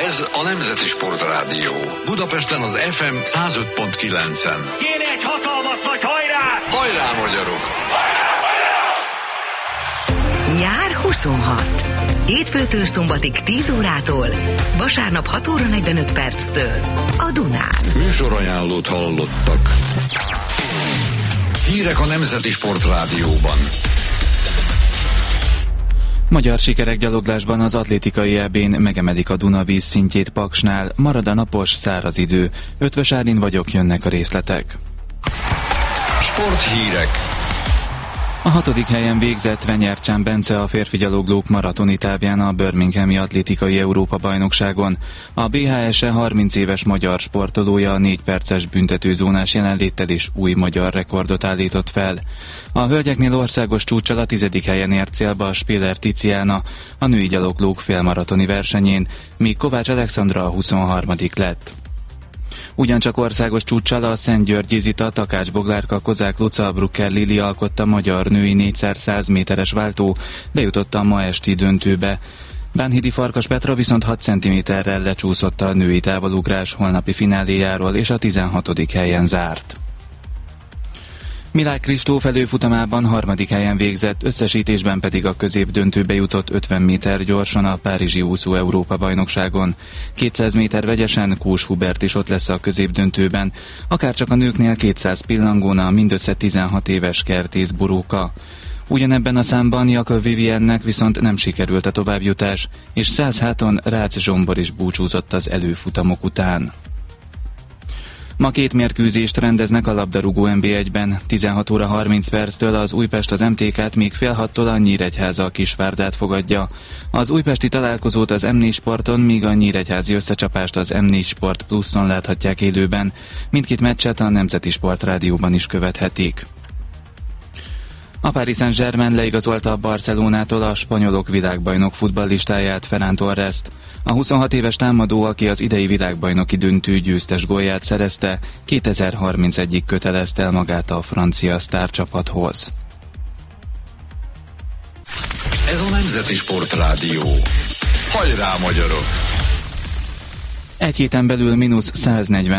Ez a Nemzeti Sportrádió. Budapesten az FM 105.9-en. Kéne egy hatalmas nagy hajrá! Hajrá, magyarok! Nyár 26. Hétfőtől szombatig 10 órától, vasárnap 6 óra 45 perctől a Dunán. Műsorajánlót hallottak. Hírek a Nemzeti Sportrádióban. Magyar sikerek gyaloglásban az atlétikai EB-n megemelik a Duna víz szintjét Paksnál, marad a napos, száraz idő. Ötvös Ádin vagyok, jönnek a részletek. Sporthírek. A 6. helyen végzett Venyercsán Bence a férfi gyaloglók maratoni távján a Birminghami Atlétikai Európa-bajnokságon. A BHS-e 30 éves magyar sportolója a 4 perces büntetőzónás jelenléttel is új magyar rekordot állított fel. A hölgyeknél országos csúccsal a 10. helyen ért célba a Spiller Tiziana a női gyaloglók félmaratoni versenyén, míg Kovács Alexandra a 23. lett. Ugyancsak országos csúccsal a Szentgyörgyi Zita, Takács Boglárka, Kozák Luca, Brucker Lili alkotta magyar női 4x100 méteres váltó, bejutott a ma esti döntőbe. Bánhidi Farkas Petra viszont 6 cm-rel lecsúszott a női távolugrás holnapi fináléjáról, és a 16. helyen zárt. Milák Kristóf előfutamában 3. helyen végzett, összesítésben pedig a középdöntőbe jutott 50 méter gyorsan a Párizsi úszó Európa-bajnokságon. 200 méter vegyesen Kós Hubert is ott lesz a középdöntőben, akárcsak a nőknél 200 pillangón a mindössze 16 éves Kertész Buróka. Ugyanebben a számban Jakab Viviennek viszont nem sikerült a továbbjutás, és 100 háton Rácz Zsombor is búcsúzott az előfutamok után. Ma 2 mérkőzést rendeznek a labdarúgó NB1-ben. 16 óra 30 perctől az Újpest az MTK-t, míg fél 6-tól a Nyíregyháza a Kisvárdát fogadja. Az újpesti találkozót az M4 Sporton, míg a nyíregyházi összecsapást az M4 Sport Pluson láthatják élőben. Mindkét meccset a Nemzeti Sportrádióban is követhetik. A Paris Saint-Germain leigazolta a Barcelonától a spanyolok világbajnok futballistáját, Ferran Torrest. A 26 éves támadó, aki az idei világbajnoki döntő győztes gólját szerezte, 2031-ig kötelezte el magát a francia sztárcsapathoz. Ez a Nemzeti Sportrádió. Hajrá, magyarok! Egy héten belül -140